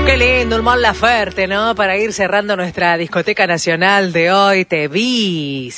Qué lindo, un Mon Laferte, ¿no? Para ir cerrando nuestra discoteca nacional de hoy. Te vi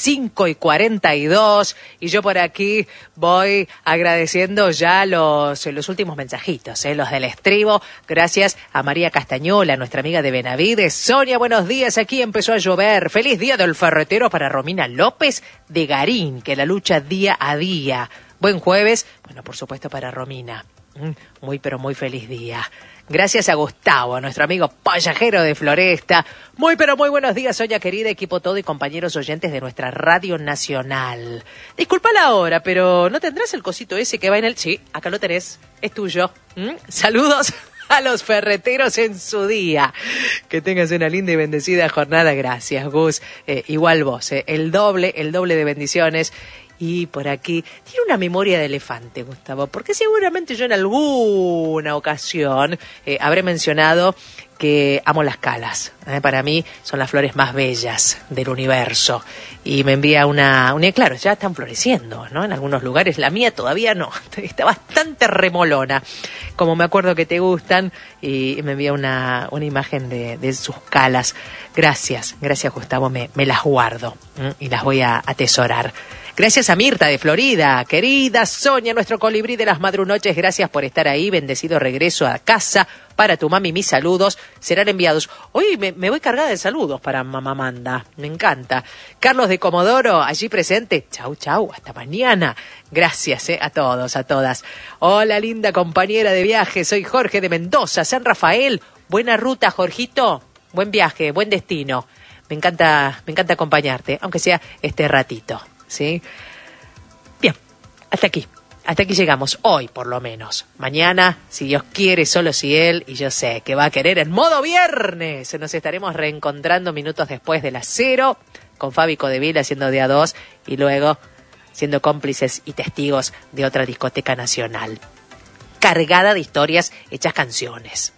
5:42 y yo por aquí voy agradeciendo ya los últimos mensajitos, los del estribo. Gracias a María Castañola, nuestra amiga de Benavides. Sonia, buenos días. Aquí empezó a llover. Feliz día del ferretero para Romina López de Garín, que la lucha día a día. Buen jueves, bueno, por supuesto para Romina. Muy, pero muy feliz día. Gracias a Gustavo, nuestro amigo payajero de Floresta. Muy, pero muy buenos días, Sonia querida, equipo todo y compañeros oyentes de nuestra Radio Nacional. Disculpa la hora, pero ¿no tendrás el cosito ese que va en el...? Sí, acá lo tenés, es tuyo. Saludos a los ferreteros en su día. Que tengas una linda y bendecida jornada. Gracias, Gus. Igual vos, el doble de bendiciones. Y por aquí, tiene una memoria de elefante, Gustavo, porque seguramente yo en alguna ocasión habré mencionado que amo las calas. Para mí son las flores más bellas del universo. Y me envía una claro, ya están floreciendo, ¿no? En algunos lugares, la mía todavía no, está bastante remolona, como me acuerdo que te gustan, y me envía una imagen de sus calas. Gracias, Gustavo, me las guardo y las voy a atesorar. Gracias a Mirta de Florida, querida Sonia, nuestro colibrí de las madrunoches, gracias por estar ahí, bendecido regreso a casa, para tu mami mis saludos, serán enviados. Hoy me voy cargada de saludos para mamá Manda, me encanta. Carlos de Comodoro, allí presente, chau, hasta mañana. Gracias a todos, a todas. Hola linda compañera de viaje, soy Jorge de Mendoza, San Rafael, buena ruta Jorgito, buen viaje, buen destino. Me encanta acompañarte, aunque sea este ratito. ¿Sí? Bien, hasta aquí llegamos, hoy por lo menos. Mañana, si Dios quiere, solo si Él, y yo sé que va a querer en modo viernes, nos estaremos reencontrando minutos después de las 0, con Fabi Codeville haciendo día 2, y luego siendo cómplices y testigos de otra discoteca nacional, cargada de historias hechas canciones.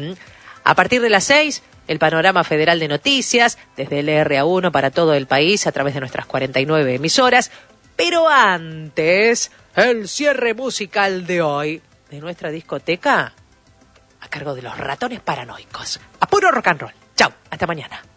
A partir de las 6... el panorama federal de noticias, desde el LRA1 para todo el país, a través de nuestras 49 emisoras. Pero antes, el cierre musical de hoy, de nuestra discoteca, a cargo de los Ratones Paranoicos. A puro rock and roll. Chau, hasta mañana.